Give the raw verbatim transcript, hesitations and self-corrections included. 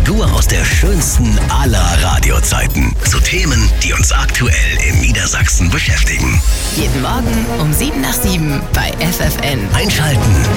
Figur aus der schönsten aller Radiozeiten. Zu Themen, die uns aktuell in Niedersachsen beschäftigen. Jeden Morgen um sieben nach sieben bei F F N. Einschalten.